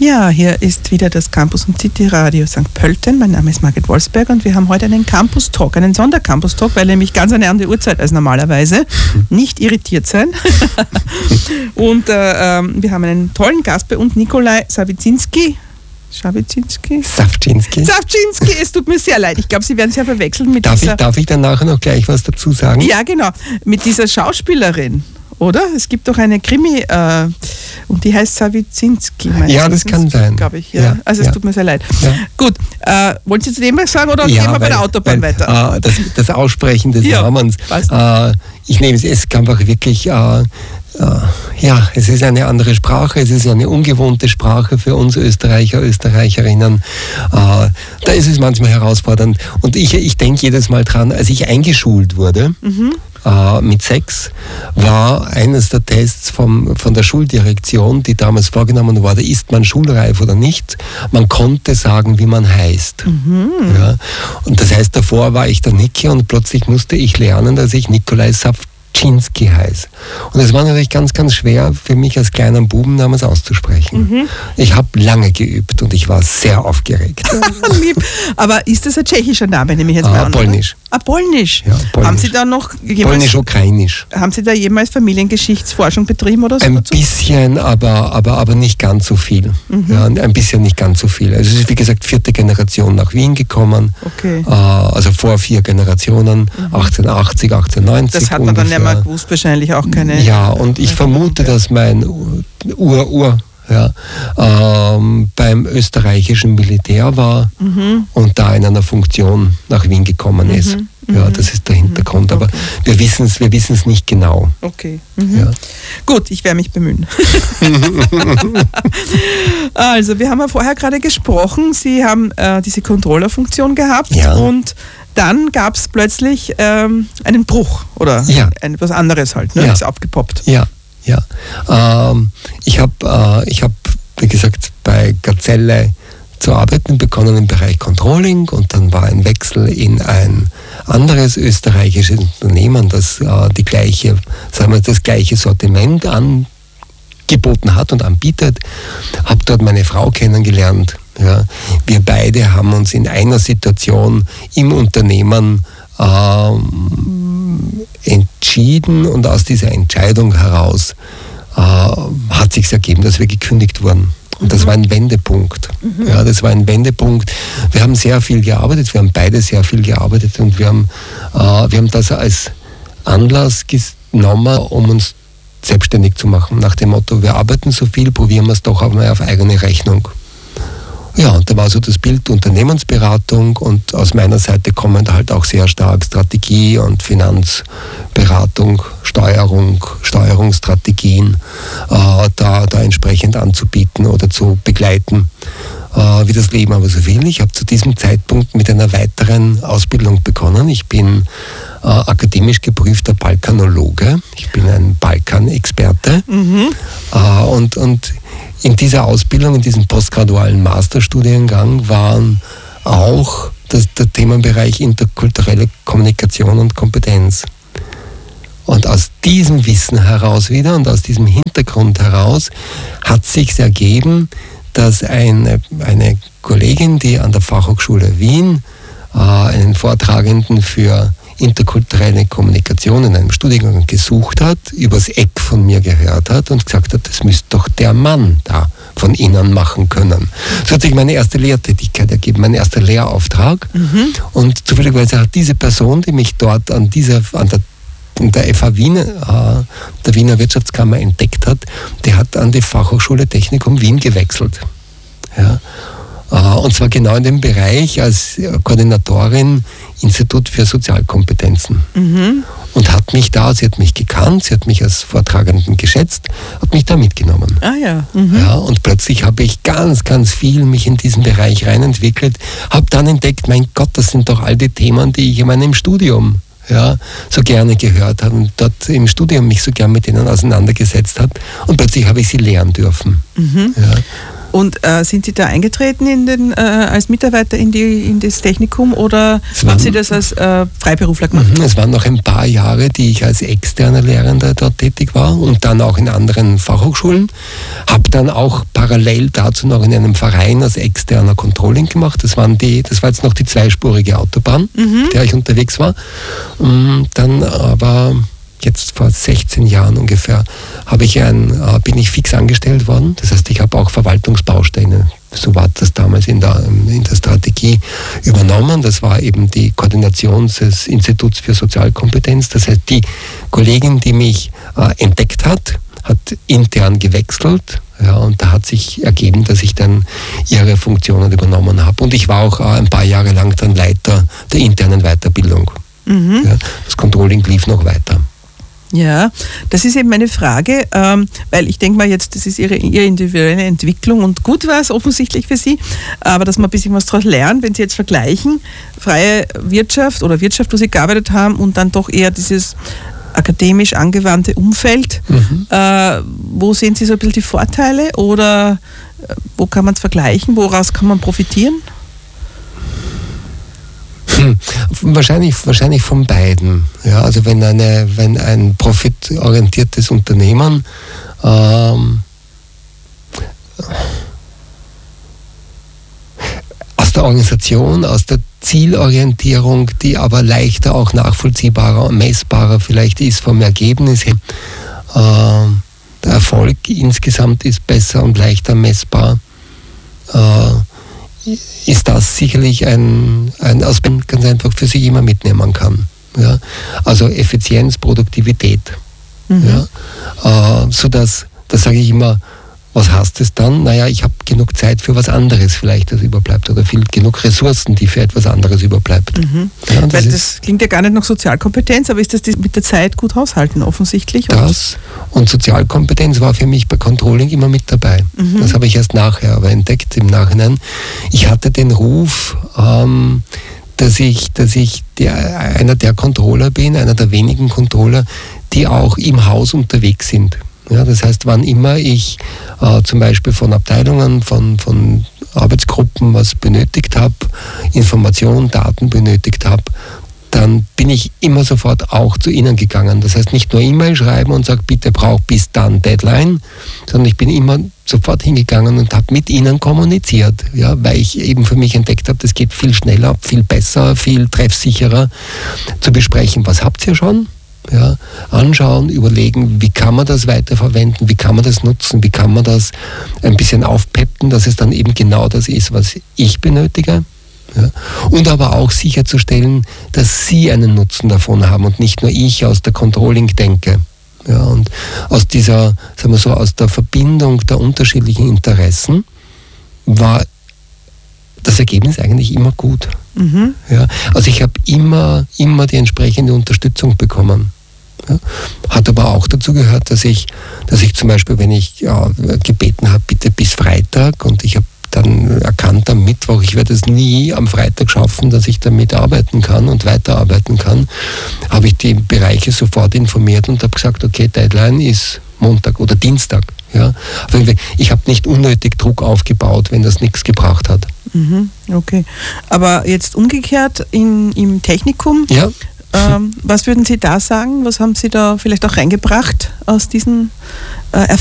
Ja, hier ist wieder das Campus und City Radio St. Pölten. Mein Name ist Margit Wolfsberger und wir haben heute einen Campus-Talk, einen Sondercampus-Talk, weil nämlich ganz eine andere Uhrzeit als normalerweise. Nicht irritiert sein. Und wir haben einen tollen Gast bei uns, Nikolai Sawiczinski. Sawiczinski, es tut mir sehr leid. Ich glaube, Sie werden es ja verwechseln mit Darf ich dann nachher noch gleich was dazu sagen? Ja, genau. Mit dieser Schauspielerin. Oder? Es gibt doch eine Krimi und die heißt Sawiczinski. Ja, das kann sein. Glaube ich. Ja. Also es tut mir sehr leid. Ja. Gut, wollen Sie zu dem was sagen oder gehen wir bei der Autobahn weiter? Das Aussprechen des Namens. Ich nehme es einfach wirklich... es ist eine andere Sprache, es ist eine ungewohnte Sprache für uns Österreicher, Österreicherinnen. Da ist es manchmal herausfordernd. Und ich denke jedes Mal dran, als ich eingeschult wurde, mit 6, war eines der Tests von der Schuldirektion, die damals vorgenommen wurde, ist man schulreif oder nicht. Man konnte sagen, wie man heißt. Ja. Und das heißt, davor war ich der Niki und plötzlich musste ich lernen, dass ich Nikolai Sawiczinski heißt. Und es war natürlich ganz, ganz schwer für mich als kleinen Buben damals auszusprechen. Ich habe lange geübt und ich war sehr aufgeregt. Aber ist das ein tschechischer Name, nehme ich jetzt mal an? Polnisch. Polnisch. Ja, Polnisch. Haben Sie da noch Polnisch-Ukrainisch. Haben Sie da jemals Familiengeschichtsforschung betrieben oder so? Ein bisschen, aber nicht ganz so viel. Ja, ein bisschen nicht ganz so viel. Also es ist, wie gesagt, 4. Generation nach Wien gekommen. Okay. Also vor 4 Generationen, 1880, 1890. Das hat man dann ja mal gewusst, wahrscheinlich auch keine... Ja, und ich vermute, dass mein beim österreichischen Militär war und da in einer Funktion nach Wien gekommen ist. Ja, das ist der Hintergrund, aber wir wissen es nicht genau. Okay. Ja. Gut, ich werde mich bemühen. Also, wir haben ja vorher gerade gesprochen, Sie haben diese Controller-Funktion gehabt und dann gab es plötzlich einen Bruch oder etwas anderes halt, ne? Ist aufgepoppt. Ja. Ich habe, wie gesagt, bei Gazelle zu arbeiten begonnen im Bereich Controlling und dann war ein Wechsel in ein anderes österreichisches Unternehmen, das das gleiche Sortiment angeboten hat und anbietet. Habe dort meine Frau kennengelernt. Ja. Wir beide haben uns in einer Situation im Unternehmen entschieden und aus dieser Entscheidung heraus hat sich ergeben, dass wir gekündigt wurden. Und das war ein Wendepunkt. Ja, das war ein Wendepunkt. Wir haben sehr viel gearbeitet, wir haben beide sehr viel gearbeitet und wir haben das als Anlass genommen, um uns selbstständig zu machen. Nach dem Motto, wir arbeiten so viel, probieren wir es doch auch mal auf eigene Rechnung. Ja, und da war so das Bild Unternehmensberatung und aus meiner Seite kommen da halt auch sehr stark Strategie und Finanzberatung, Steuerungsstrategien da entsprechend anzubieten oder zu begleiten, wie das Leben aber so will. Ich habe zu diesem Zeitpunkt mit einer weiteren Ausbildung begonnen. Ich bin akademisch geprüfter Balkanologe. Ich bin ein Balkanexperte und in dieser Ausbildung, in diesem postgradualen Masterstudiengang waren auch der Themenbereich interkulturelle Kommunikation und Kompetenz. Und aus diesem Wissen heraus wieder und aus diesem Hintergrund heraus hat sich ergeben, dass eine Kollegin, die an der Fachhochschule Wien einen Vortragenden für interkulturelle Kommunikation in einem Studiengang gesucht hat, übers Eck von mir gehört hat und gesagt hat, das müsste doch der Mann da von Ihnen machen können. So hat sich meine erste Lehrtätigkeit ergeben, mein erster Lehrauftrag. Und zufälligerweise hat diese Person, die mich dort an der FH Wien, der Wiener Wirtschaftskammer entdeckt hat, die hat an die Fachhochschule Technikum Wien gewechselt. Ja. Und zwar genau in dem Bereich als Koordinatorin Institut für Sozialkompetenzen. Und hat mich sie hat mich gekannt, sie hat mich als Vortragenden geschätzt, hat mich da mitgenommen. Ja, und plötzlich habe ich ganz, ganz viel mich in diesen Bereich reinentwickelt, habe dann entdeckt, mein Gott, das sind doch all die Themen, die ich in meinem Studium so gerne gehört habe und dort im Studium mich so gern mit denen auseinandergesetzt habe und plötzlich habe ich sie lehren dürfen. Ja. Und sind Sie da eingetreten als Mitarbeiter in das Technikum oder haben Sie das als Freiberufler gemacht? Es waren noch ein paar Jahre, die ich als externer Lehrender dort tätig war und dann auch in anderen Fachhochschulen. Habe dann auch parallel dazu noch in einem Verein als externer Controlling gemacht. Das war jetzt noch die zweispurige Autobahn, der ich unterwegs war. Dann aber jetzt vor 16 Jahren ungefähr bin ich fix angestellt worden. Das heißt, ich habe auch Verwaltungsbausteine, so war das damals in der Strategie, übernommen. Das war eben die Koordination des Instituts für Sozialkompetenz. Das heißt, die Kollegin, die mich entdeckt hat intern gewechselt. Ja, und da hat sich ergeben, dass ich dann ihre Funktionen übernommen habe. Und ich war auch ein paar Jahre lang dann Leiter der internen Weiterbildung. Ja, das Controlling lief noch weiter. Ja, das ist eben meine Frage, weil ich denke mal jetzt, das ist Ihre individuelle Entwicklung und gut war es offensichtlich für Sie, aber dass man ein bisschen was daraus lernt, wenn Sie jetzt vergleichen, freie Wirtschaft oder Wirtschaft, wo Sie gearbeitet haben und dann doch eher dieses akademisch angewandte Umfeld. Wo sehen Sie so ein bisschen die Vorteile oder wo kann man es vergleichen, woraus kann man profitieren? Wahrscheinlich von beiden. Ja, also wenn ein profitorientiertes Unternehmen aus der Organisation, aus der Zielorientierung, die aber leichter auch nachvollziehbarer und messbarer vielleicht ist vom Ergebnis her, der Erfolg insgesamt ist besser und leichter messbar, ist das sicherlich ein Aspekt, ganz einfach für sich immer mitnehmen kann. Ja? Also Effizienz, Produktivität. Ja? Sodass, das sage ich immer, was heißt es dann? Naja, ich habe genug Zeit für was anderes vielleicht, das überbleibt, oder genug Ressourcen, die für etwas anderes überbleibt. Ja, das klingt ja gar nicht nach Sozialkompetenz, aber ist das mit der Zeit gut haushalten offensichtlich? Das und Sozialkompetenz war für mich bei Controlling immer mit dabei. Das habe ich erst nachher aber entdeckt im Nachhinein. Ich hatte den Ruf, dass ich einer der Controller bin, einer der wenigen Controller, die auch im Haus unterwegs sind. Ja, das heißt, wann immer ich zum Beispiel von Abteilungen, von Arbeitsgruppen was benötigt habe, Informationen, Daten benötigt habe, dann bin ich immer sofort auch zu ihnen gegangen. Das heißt, nicht nur E-Mail schreiben und sagen, bitte braucht bis dann Deadline, sondern ich bin immer sofort hingegangen und habe mit ihnen kommuniziert, ja, weil ich eben für mich entdeckt habe, das geht viel schneller, viel besser, viel treffsicherer zu besprechen. Was habt ihr schon? Ja, anschauen, überlegen, wie kann man das weiterverwenden, wie kann man das nutzen, wie kann man das ein bisschen aufpeppen, dass es dann eben genau das ist, was ich benötige. Ja. Und aber auch sicherzustellen, dass Sie einen Nutzen davon haben und nicht nur ich aus der Controlling denke. Ja, und aus dieser, sagen wir so, aus der Verbindung der unterschiedlichen Interessen war das Ergebnis eigentlich immer gut. Ja, also ich habe immer die entsprechende Unterstützung bekommen. Ja, hat aber auch dazu gehört, dass ich zum Beispiel, wenn ich gebeten habe, bitte bis Freitag, und ich habe dann erkannt am Mittwoch, ich werde es nie am Freitag schaffen, dass ich damit arbeiten kann und weiterarbeiten kann, habe ich die Bereiche sofort informiert und habe gesagt, okay, Deadline ist Montag oder Dienstag. Ja. Ich habe nicht unnötig Druck aufgebaut, wenn das nichts gebracht hat. Okay. Aber jetzt umgekehrt im Technikum, ja. Was würden Sie da sagen? Was haben Sie da vielleicht auch reingebracht aus diesen Erfahrungen?